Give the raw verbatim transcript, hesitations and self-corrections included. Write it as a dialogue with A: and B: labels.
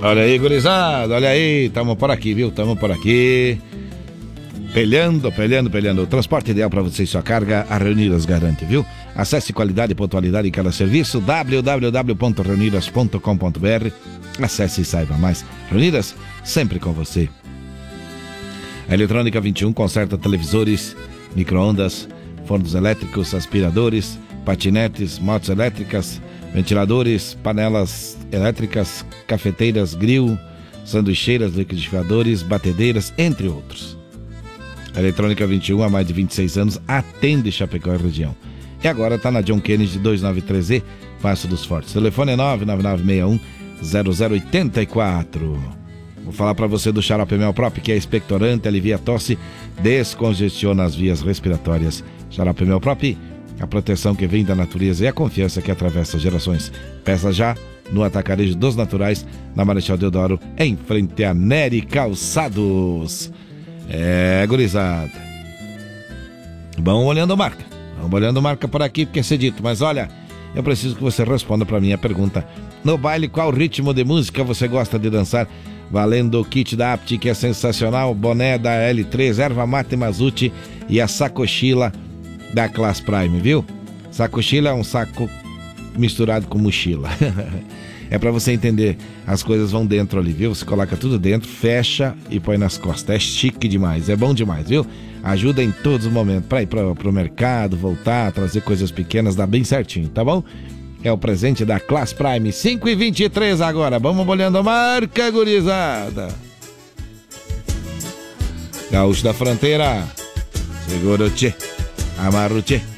A: Olha aí, gurizada, olha aí, tamo por aqui, viu? Tamo por aqui. Pelhando, pelhando, pelhando. O transporte ideal para você e sua carga, a Reunidas garante, viu? Acesse qualidade e pontualidade em cada serviço, w w w ponto reunidas ponto com ponto b r. Acesse e saiba mais. Reunidas, sempre com você. A Eletrônica vinte e um conserta televisores, micro-ondas, fornos elétricos, aspiradores, patinetes, motos elétricas, ventiladores, panelas elétricas, cafeteiras, grill, sanduicheiras, liquidificadores, batedeiras, entre outros. A Eletrônica vinte e um, há mais de vinte e seis anos, atende Chapecó e região. E agora está na John Kennedy duzentos e noventa e três E, Passo dos Fortes. Telefone é nove nove nove seis um zero zero oito quatro. Vou falar para você do Xarope Mel Prop, que é expectorante, alivia a tosse, descongestiona as vias respiratórias. Xarope Mel Prop, a proteção que vem da natureza e a confiança que atravessa gerações. Peça já no Atacarejo dos Naturais, na Marechal Deodoro, em frente a Nery Calçados. É, gurizada. Vamos olhando marca. Vamos olhando marca por aqui, porque é cedito. Mas olha, eu preciso que você responda para mim a pergunta. No baile, qual ritmo de música você gosta de dançar? Valendo o kit da Apt, que é sensacional, boné da L três, erva mate Mazuti e a sacochila da Class Prime, viu? Sacochila é um saco misturado com mochila. É pra você entender, as coisas vão dentro ali, viu? Você coloca tudo dentro, fecha e põe nas costas. É chique demais, é bom demais, viu? Ajuda em todos os momentos, pra ir pra, pro mercado, voltar, trazer coisas pequenas, dá bem certinho, tá bom? É o presente da Class Prime, cinco e vinte e três agora. Vamos olhando a marca, gurizada. Gaúcho da Fronteira, segura o tchê, amarra o tchê.